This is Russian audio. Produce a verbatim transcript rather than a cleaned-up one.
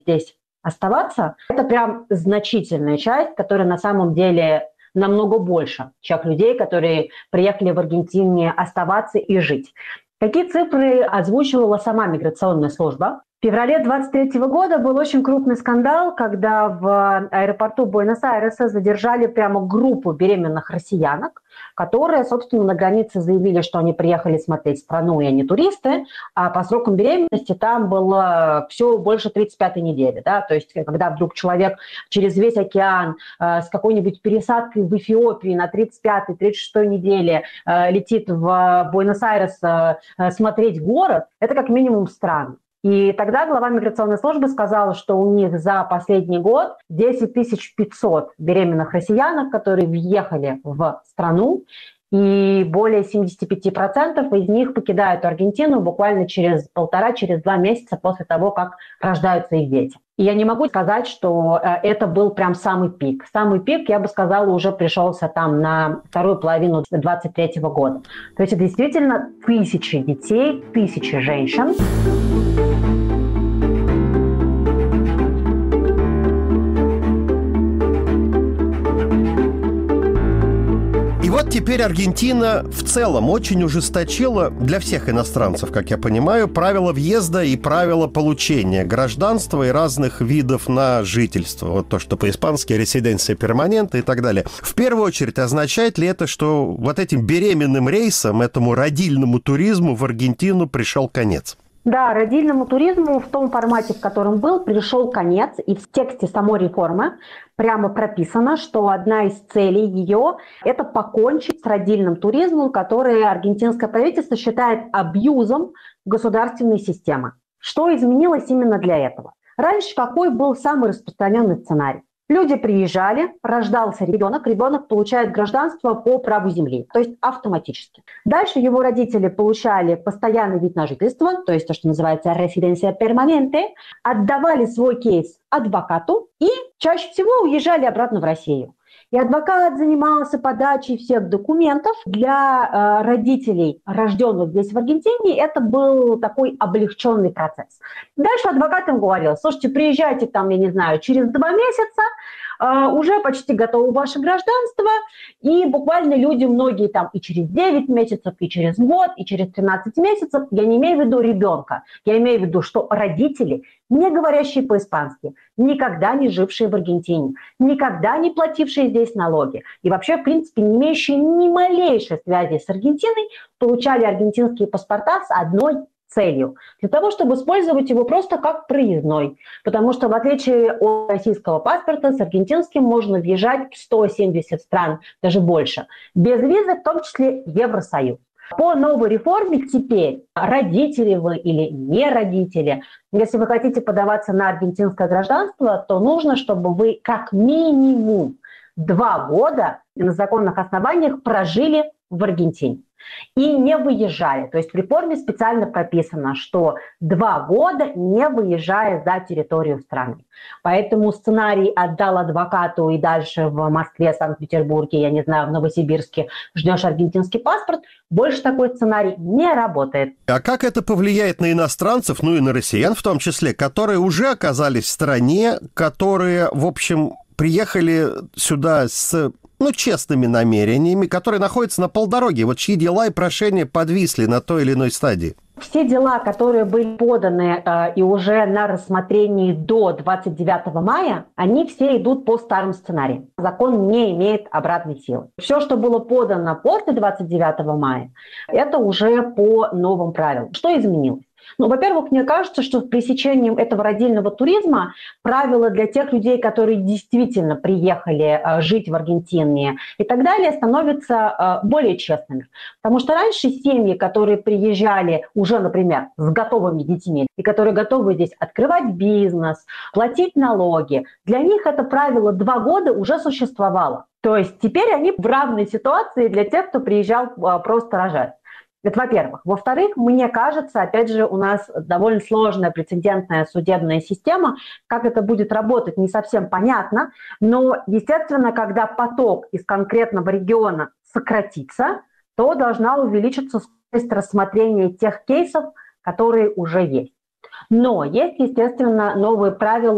здесь оставаться, это прям значительная часть, которая на самом деле намного больше, чем людей, которые приехали в Аргентине оставаться и жить. Какие цифры озвучивала сама миграционная служба? В феврале двадцать третьего года был очень крупный скандал, когда в аэропорту Буэнос-Айреса задержали прямо группу беременных россиянок, которые, собственно, на границе заявили, что они приехали смотреть страну, и они туристы, а по срокам беременности там было все больше тридцать пятой недели. Да? То есть когда вдруг человек через весь океан э, с какой-нибудь пересадкой в Эфиопии на тридцать пятой тридцать шестой неделе э, летит в Буэнос-Айрес э, смотреть город, это как минимум странно. И тогда глава миграционной службы сказала, что у них за последний год десять тысяч пятьсот беременных россиянок, которые въехали в страну, и более семьдесят пять процентов из них покидают Аргентину буквально через полтора, через два месяца после того, как рождаются их дети. И я не могу сказать, что это был прям самый пик. Самый пик, я бы сказала, уже пришелся там на вторую половину двадцать третьего года. То есть это действительно тысячи детей, тысячи женщин. Вот теперь Аргентина в целом очень ужесточила для всех иностранцев, как я понимаю, правила въезда и правила получения гражданства и разных видов на жительство. Вот то, что по-испански резиденция перманента и так далее. В первую очередь, означает ли это, что вот этим беременным рейсам, этому родильному туризму в Аргентину пришел конец? Да, родильному туризму в том формате, в котором был, пришел конец. И в тексте самой реформы прямо прописано, что одна из целей ее – это покончить с родильным туризмом, который аргентинское правительство считает абьюзом государственной системы. Что изменилось именно для этого? Раньше какой был самый распространенный сценарий? Люди приезжали, рождался ребенок, ребенок получает гражданство по праву земли, то есть автоматически. Дальше его родители получали постоянный вид на жительство, то есть то, что называется резиденция перманенте, отдавали свой кейс адвокату и чаще всего уезжали обратно в Россию. И адвокат занимался подачей всех документов. Для э, родителей, рожденных здесь в Аргентине, это был такой облегченный процесс. Дальше адвокат им говорил: слушайте, приезжайте там, я не знаю, через два месяца, э, уже почти готово ваше гражданство. И буквально люди, многие там и через девять месяцев, и через год, и через тринадцать месяцев, я не имею в виду ребенка, я имею в виду, что родители, не говорящие по-испански, никогда не жившие в Аргентине, никогда не платившие здесь налоги и вообще, в принципе, не имеющие ни малейшей связи с Аргентиной, получали аргентинские паспорта с одной целью. Для того, чтобы использовать его просто как проездной. Потому что, в отличие от российского паспорта, с аргентинским можно въезжать в сто семьдесят стран, даже больше, без визы, в том числе Евросоюз. По новой реформе теперь родители вы или не родители, если вы хотите подаваться на аргентинское гражданство, то нужно, чтобы вы как минимум два года на законных основаниях прожили в Аргентине и не выезжали. То есть в реформе специально прописано, что два года не выезжая за территорию страны. Поэтому сценарий «отдал адвокату и дальше в Москве, Санкт-Петербурге, я не знаю, в Новосибирске ждешь аргентинский паспорт», больше такой сценарий не работает. А как это повлияет на иностранцев, ну и на россиян в том числе, которые уже оказались в стране, которые, в общем, приехали сюда с, ну, честными намерениями, которые находятся на полдороге, вот чьи дела и прошения подвисли на той или иной стадии? Все дела, которые были поданы э, и уже на рассмотрении до двадцать девятого мая, они все идут по старым сценариям. Закон не имеет обратной силы. Все, что было подано после двадцать девятого мая, это уже по новым правилам. Что изменилось? Ну, во-первых, мне кажется, что с пресечением этого родильного туризма правила для тех людей, которые действительно приехали э, жить в Аргентине и так далее, становятся э, более честными. Потому что раньше семьи, которые приезжали уже, например, с готовыми детьми, и которые готовы здесь открывать бизнес, платить налоги, для них это правило два года уже существовало. То есть теперь они в равной ситуации для тех, кто приезжал э, просто рожать. Это во-первых. Во-вторых, мне кажется, опять же, у нас довольно сложная прецедентная судебная система. Как это будет работать, не совсем понятно. Но, естественно, когда поток из конкретного региона сократится, то должна увеличиться скорость рассмотрения тех кейсов, которые уже есть. Но есть, естественно, новые правила